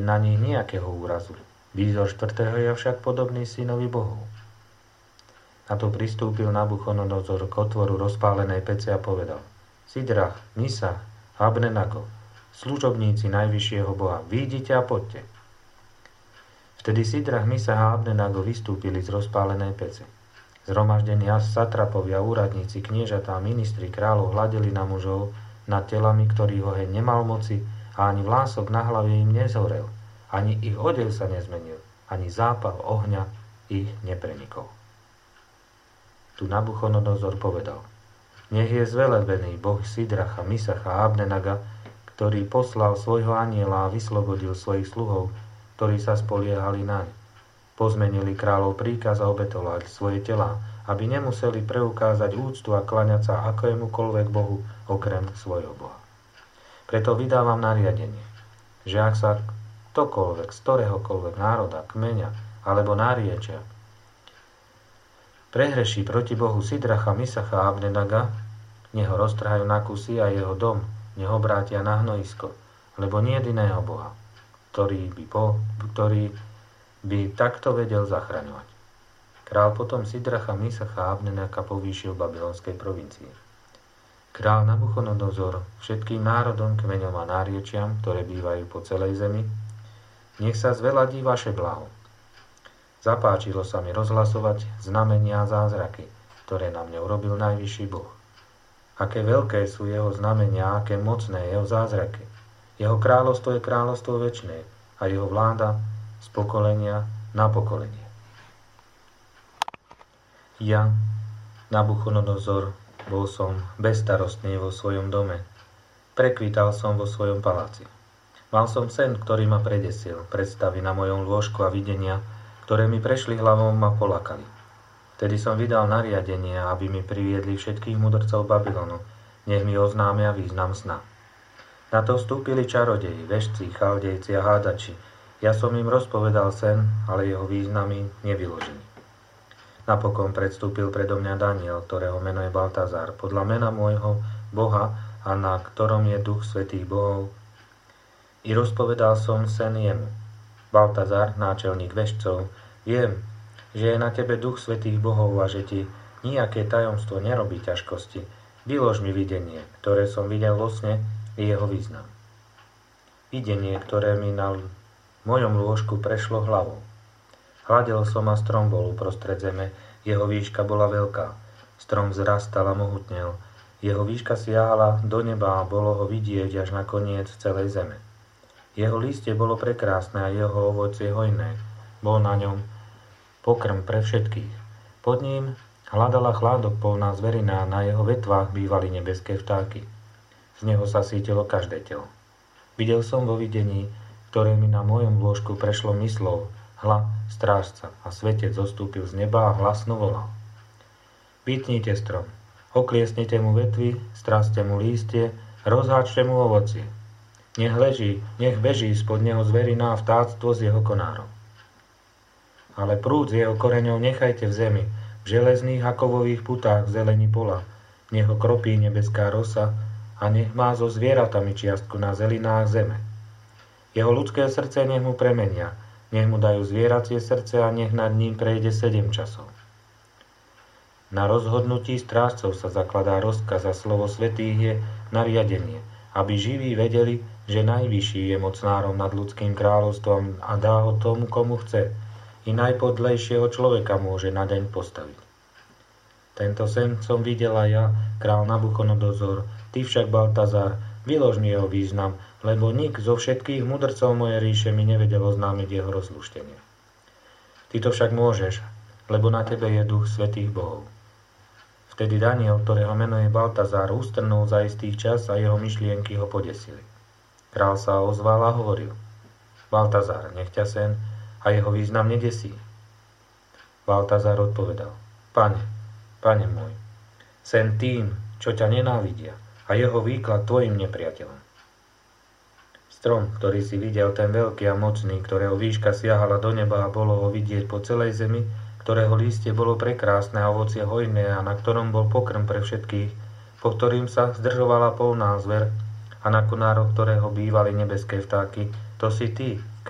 na nich nejakého úrazu. Výzor 4. je však podobný synovi Bohov. Na to pristúpil Nabuchodonozor k otvoru rozpálenej pece a povedal: Sidrach, Misach a Abdenago, služobníci najvyššieho Boha, výjdite a poďte. Vtedy Sidrach, Misach a Abdenago vystúpili z rozpálenej pece. Zhromaždení satrapovia, úradníci, kniežatá, ministri, kráľov hľadeli na mužov nad telami, ktorých oheň nemal moci a ani vlások na hlave im nezhorel, ani ich odev sa nezmenil, ani zápal ohňa ich neprenikol. Tu Nabuchodonozor povedal: Nech je zvelebený Boh Sidracha, Misacha a Abdenaga, ktorý poslal svojho anjela a vyslobodil svojich sluhov, ktorí sa spoliehali naň. Pozmenili kráľov príkaz a obetovali svoje telá, aby nemuseli preukázať úctu a klaňať sa akémukoľvek Bohu okrem svojho Boha. Preto vydávam nariadenie, že ak sa ktokoľvek z ktoréhokoľvek národa, kmeňa alebo náriečia prehreší proti Bohu Sidracha, Misacha a Abdenaga, nech ho roztrhajú na kusy a jeho dom nech obrátia na hnojisko, lebo nie jediného Boha, ktorý by takto vedel zachraňovať. Král potom Sidracha, Misacha a Abdenaga povýšil v babylonskej provincii. Král Nabuchodonozor všetkým národom, kmeňom a náriečiam, ktoré bývajú po celej zemi, nech sa zveladí vaše blaho. Zapáčilo sa mi rozhlasovať znamenia a zázraky, ktoré na mne urobil najvyšší Boh. Aké veľké sú jeho znamenia, aké mocné jeho zázraky. Jeho kráľovstvo je kráľovstvo večné a jeho vláda z pokolenia na pokolenie. Ja, Nabuchodonozor, bol som bezstarostný vo svojom dome. Prekvítal som vo svojom paláci. Mal som sen, ktorý ma predesil, predstavy na mojom lôžku a videnia, ktoré mi prešli hlavou a polakali. Vtedy som vydal nariadenie, aby mi priviedli všetkých mudrcov Babylonu, nech mi oznámia význam sna. Na to vstúpili čarodeji, vešci, chaldejci a hádači. Ja som im rozpovedal sen, ale jeho významy nevyložili. Napokon predstúpil predo mňa Daniel, ktorého meno je Baltazar, podľa mena môjho Boha a na ktorom je duch svätých bohov. I rozpovedal som sen jemu. Baltazar, náčelník vešcov, viem, že je na tebe duch svätých bohov a že ti nijaké tajomstvo nerobí ťažkosti. Vylož mi videnie, ktoré som videl vo sne, i jeho význam. Videnie, ktoré mi na mojom lôžku prešlo hlavou. Hľadel som a strom bol uprostred zeme, jeho výška bola veľká. Strom vzrastal a mohutnel. Jeho výška siahala do neba a bolo ho vidieť až na koniec celej zeme. Jeho lístie bolo prekrásne a jeho ovocie hojné. Bol na ňom pokrm pre všetkých. Pod ním hľadala chládok polná zverina a na jeho vetvách bývali nebeské vtáky. Z neho sa sítilo každé telo. Videl som vo videní, ktoré mi na mojom lôžku prešlo myslou, hla strážca a svetec zostúpil z neba a hlasno volal. Vytnite strom, okliesnite mu vetvy, stráste mu lístie, rozháčte mu ovocie. Nech beží spod neho zverina a vtáctvo z jeho konárov. Ale prúd z jeho koreňov nechajte v zemi, v železných a kovových putách v zelení pola. Nech ho kropí nebeská rosa a nech má so zvieratami čiastku na zelinách zeme. Jeho ľudské srdce nech mu premenia, nech mu dajú zvieracie srdce a nech nad ním prejde 7 časov. Na rozhodnutí strážcov sa zakladá rozkaz a slovo svätých je nariadenie, aby živí vedeli, že najvyšší je mocnárom nad ľudským kráľovstvom a dá ho tomu, komu chce. I najpodlejšieho človeka môže na deň postaviť. Tento sen som videl aj ja, král Nabuchodonozor, ty však Baltazar, vylož mi jeho význam, lebo nik zo všetkých mudrcov mojej ríše mi nevedel oznámiť jeho rozlúštenie. Ty to však môžeš, lebo na tebe je duch svätých bohov. Vtedy Daniel, ktorého meno je Baltazar, ustrnul za istých čas a jeho myšlienky ho podesili. Král sa ozval a hovoril: Baltazar, nech ťa sen a jeho význam nedesí. Baltazar odpovedal: Pane môj, sen tým, čo ťa nenávidia, a jeho výklad tvojim nepriateľom. Strom, ktorý si videl, ten veľký a mocný, ktorého výška siahala do neba a bolo ho vidieť po celej zemi, ktorého lístie bolo prekrásne a ovocie hojné a na ktorom bol pokrm pre všetkých, po ktorým sa zdržovala polná zver a na konároch ktorého bývali nebeské vtáky, to si ty,